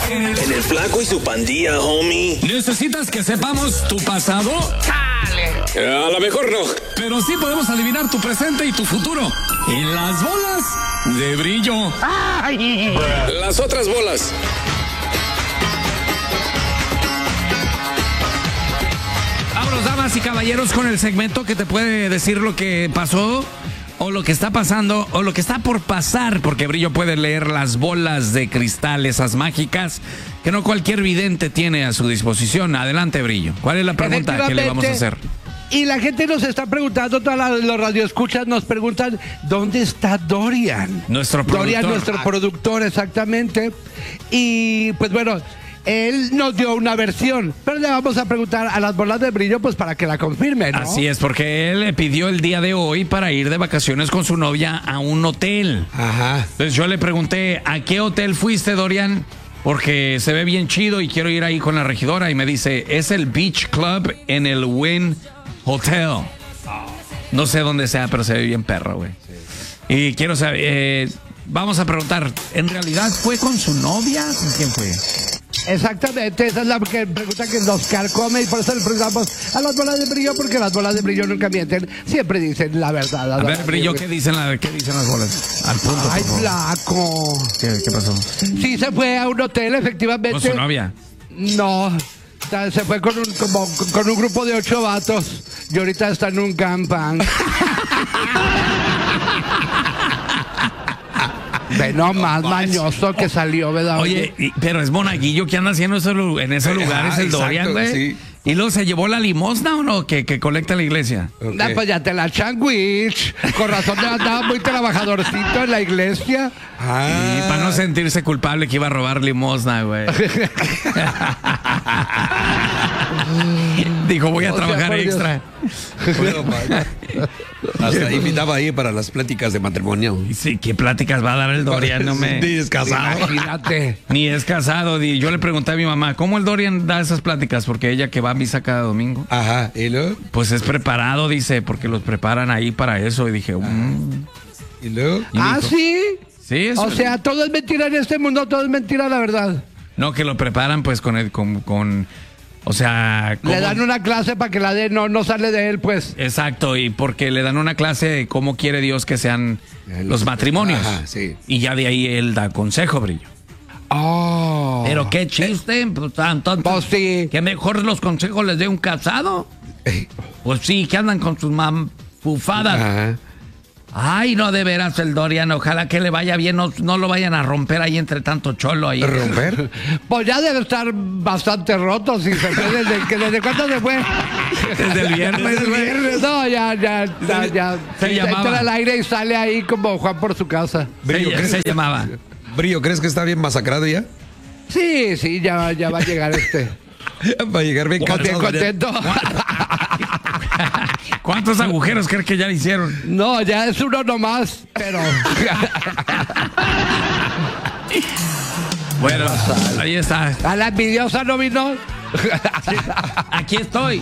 En el Flaco y su pandilla, homie. ¿Necesitas que sepamos tu pasado? A lo mejor no. Pero sí podemos adivinar tu presente y tu futuro. Y las bolas de brillo. Las otras bolas. Vámonos, damas y caballeros, con el segmento que te puede decir lo que pasó, o lo que está pasando, o lo que está por pasar, porque Brillo puede leer las bolas de cristal, esas mágicas, que no cualquier vidente tiene a su disposición. Adelante, Brillo. ¿Cuál es la pregunta que le vamos a hacer? Y la gente nos está preguntando, todos los radioescuchas nos preguntan, ¿dónde está Dorian? Nuestro productor. Dorian, nuestro productor, exactamente. Y pues bueno, él nos dio una versión, pero le vamos a preguntar a las bolas de brillo pues para que la confirmen, ¿no? Así es, porque él le pidió el día de hoy para ir de vacaciones con su novia a un hotel. Ajá. Entonces yo le pregunté, ¿a qué hotel fuiste, Dorian? Porque se ve bien chido y quiero ir ahí con la regidora. Y me dice, es el Beach Club en el Wynn Hotel. No sé dónde sea, pero se ve bien perro, güey. Sí. Y quiero saber, vamos a preguntar, ¿en realidad fue con su novia? ¿Con quién fue? Exactamente, esa es la pregunta que nos carcome y por eso le preguntamos a las bolas de brillo, porque las bolas de brillo nunca mienten, siempre dicen la verdad. A ver, Brillo, ¿qué dicen las bolas? Al punto. Ay, Flaco. ¿Qué pasó? Sí, se fue a un hotel, efectivamente. ¿Con su novia? No, se fue con un grupo de 8 vatos y ahorita está en un campang. Ve nomás mañoso que salió, ¿verdad? Oye, pero es monaguillo que anda haciendo en esos lugares el Dorian, güey. Sí. ¿Y luego se llevó la limosna o no? Que colecta la iglesia. Okay. Pues ya te la sandwich. Con razón andaba muy trabajadorcito en la iglesia. Y para no sentirse culpable que iba a robar limosna, güey. Dijo, voy a trabajar extra. Hasta invitaba ahí para las pláticas de matrimonio. Sí, ¿qué pláticas va a dar el Dorian? No me... Ni es casado. Imagínate. Ni es casado. Yo le pregunté a mi mamá, ¿cómo el Dorian da esas pláticas? Porque ella que va a misa cada domingo. Ajá, ¿y luego? Pues es preparado, dice, porque los preparan ahí para eso. Y dije, ¿Y luego? Y dijo, ¿sí? Sí, eso. O sea, todo es mentira en este mundo, todo es mentira, la verdad. No, que lo preparan pues o sea... Le dan una clase para que la dé, no sale de él, pues. Exacto, y porque le dan una clase de cómo quiere Dios que sean los matrimonios. Ajá, sí. Y ya de ahí él da consejo, Brillo. Oh. Pero qué chiste, pues Pues sí. que mejor los consejos les dé un casado. Pues sí, que andan con sus fufadas. Ajá. Ay, no, de veras el Dorian, ojalá que le vaya bien, no lo vayan a romper ahí entre tanto cholo ahí. ¿Romper? Pues ya debe estar bastante roto, si se fue ¿desde cuándo se fue? Desde el viernes, güey. No, ya. Se llamaba. Entra al aire y sale ahí como Juan por su casa. Brillo, ¿Qué se llamaba? Brillo, ¿crees que está bien masacrado ya? Sí, ya va a llegar Va a llegar bien cansado. Bien contento. ¿Cuántos agujeros crees que ya le hicieron? No, ya es uno nomás, pero... Bueno, ahí está. ¿A la envidiosa no vino? Aquí estoy.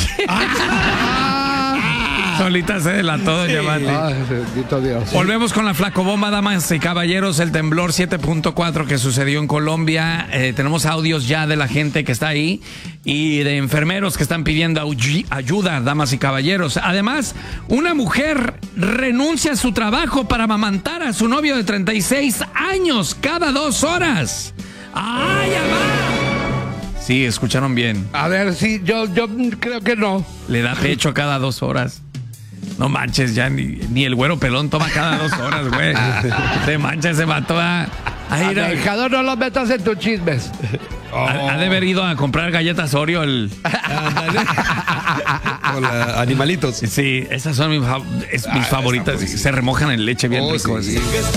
Solita se delató, doña Mati. Bendito Dios. Volvemos con la flacobomba, damas y caballeros. El temblor 7.4 que sucedió en Colombia. Tenemos audios ya de la gente que está ahí y de enfermeros que están pidiendo ayuda, damas y caballeros. Además, una mujer renuncia a su trabajo para amamantar a su novio de 36 años cada 2 horas. ¡Ay, amá! Sí, escucharon bien. A ver, sí, yo creo que no. Le da pecho cada 2 horas. No manches, ya ni el güero pelón toma cada 2 horas, güey. Se mancha, se mató a ir a... Dejado, no lo metas en tus chismes. Ha de haber ido a comprar galletas Oreo Hola, animalitos. Sí, esas son mis favoritas. Se remojan en leche bien rico. Sí.